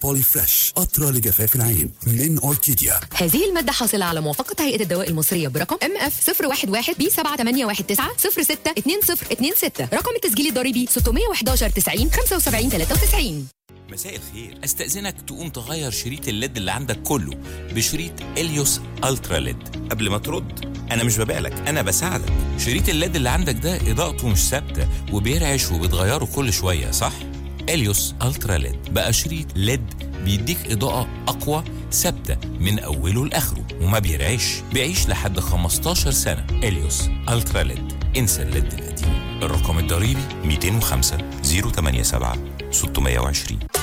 بولي فريش قطرة لجفاف العين من أوركيديا. هذه المادة حاصلة على موافقة هيئة الدواء المصرية برقم MF 011B7819 رقم التسجيل الضريبي 611 90 75 93. مساء الخير، استأذنك تقوم تغير شريط الليد اللي عندك كله بشريط إليوس ألترا ليد. قبل ما ترد، أنا مش ببيعلك، أنا بساعدك. شريط الليد اللي عندك ده إضاءته مش ثابتة وبيرعش وبتغيره كل شوية، صح؟ إليوس ألترا ليد بقى شريط ليد بيديك إضاءة أقوى ثابتة من أوله لآخره وما بيرعش، بيعيش لحد 15 سنة. إليوس ألترا ليد، انسى الليد القديم. الرقم الضريبي 205 087 620.